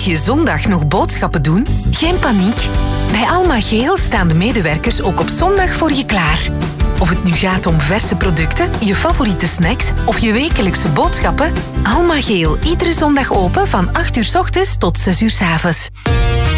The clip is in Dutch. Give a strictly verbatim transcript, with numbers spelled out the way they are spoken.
je zondag nog boodschappen doen? Geen paniek. Bij Alma Geel staan de medewerkers ook op zondag voor je klaar. Of het nu gaat om verse producten, je favoriete snacks of je wekelijkse boodschappen, Alma Geel iedere zondag open van acht uur 's ochtends tot zes uur 's avonds.